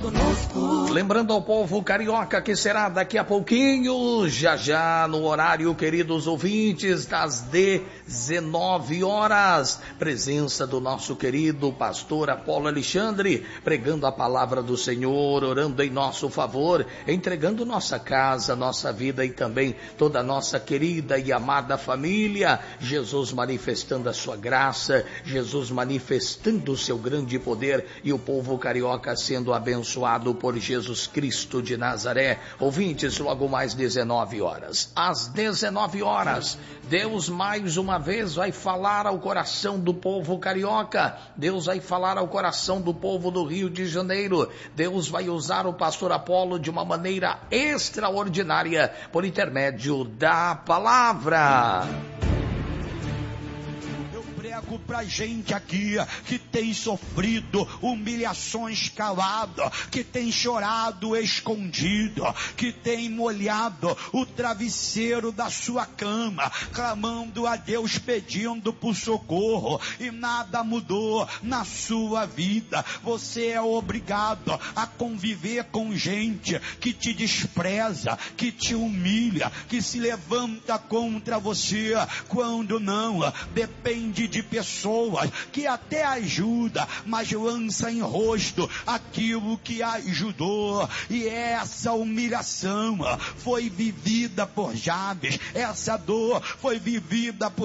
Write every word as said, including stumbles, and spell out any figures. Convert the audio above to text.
Lembrando ao povo carioca que será daqui a pouquinho, já já no horário, queridos ouvintes, das dezenove horas, presença do nosso querido pastor Apolo Alexandre, pregando a palavra do Senhor, orando em nosso favor, entregando nossa casa, nossa vida e também toda a nossa querida e amada família. Jesus manifestando a sua graça, Jesus manifestando o seu grande poder e o povo carioca sendo abençoado por Jesus Cristo de Nazaré. Ouvintes, logo mais dezenove horas. Às dezenove horas, Deus mais uma vez vai falar ao coração do povo carioca. Deus vai falar ao coração do povo do Rio de Janeiro. Deus vai usar o pastor Apolo de uma maneira extraordinária por intermédio da palavra. Pra gente aqui que tem sofrido humilhações calado, que tem chorado escondido, que tem molhado o travesseiro da sua cama, clamando a Deus, pedindo por socorro, e nada mudou na sua vida. Você é obrigado a conviver com gente que te despreza, que te humilha, que se levanta contra você, quando não depende de pessoas que até ajuda, mas lança em rosto aquilo que ajudou. E essa humilhação foi vivida por Jabes, essa dor foi vivida por